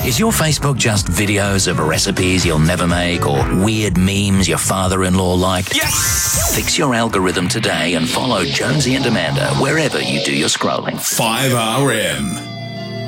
Is your Facebook just videos of recipes you'll never make or weird memes your father-in-law liked? Yes! Fix your algorithm today and follow Jonesy and Amanda wherever you do your scrolling. 5RM.